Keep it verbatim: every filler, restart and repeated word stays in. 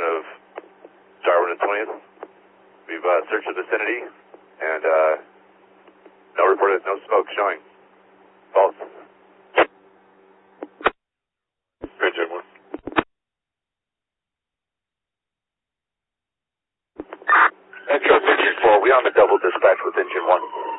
of Darwin and twentieth. We've uh, searched the vicinity, and uh, no reported, no smoke showing. False. Engine one. Echo Engine four, we on the double dispatch with Engine one.